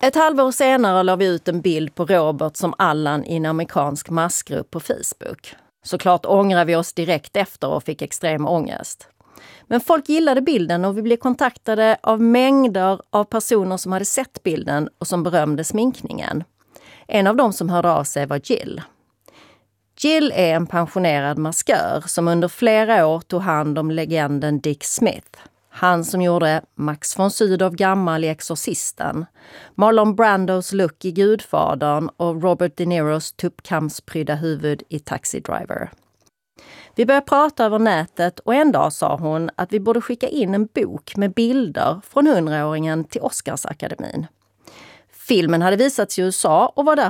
Ett halvår senare la vi ut en bild på Robert som Allan i en amerikansk massgrupp på Facebook. Såklart ångrar vi oss direkt efter och fick extrem ångest. Men folk gillade bilden och vi blev kontaktade av mängder av personer som hade sett bilden och som berömde sminkningen. En av dem som hörde av sig var Jill. Jill är en pensionerad maskör som under flera år tog hand om legenden Dick Smith. Han som gjorde Max von Sydow gammal i Exorcisten, Marlon Brandos look i Gudfadern och Robert De Niros tuppkampsprydda huvud i Taxi Driver. Vi började prata över nätet och en dag sa hon att vi borde skicka in en bok med bilder från 100-åringen till Oscarsakademin. Filmen hade visats i USA och var därför